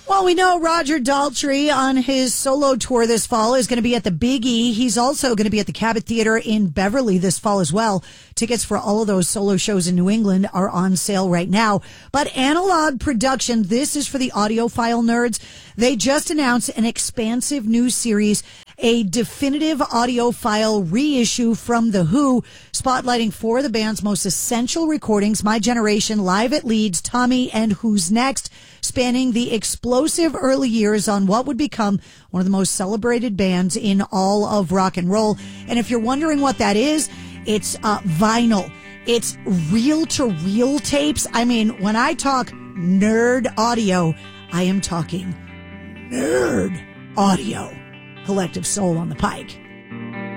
Well, we know Roger Daltrey on his solo tour this fall is going to be at the Big E. He's also going to be at the Cabot Theatre in Beverly this fall as well. Tickets for all of those solo shows in New England are on sale right now. But Analog Production, this is for the audiophile nerds. They just announced an expansive new series, a definitive audiophile reissue from The Who, spotlighting four of the band's most essential recordings, My Generation, Live at Leeds, Tommy, and Who's Next, spanning the explosive early years on what would become one of the most celebrated bands in all of rock and roll. And if you're wondering what that is, it's vinyl. It's reel-to-reel tapes. I mean, when I talk nerd audio, I am talking nerd audio. Collective Soul on the Pike.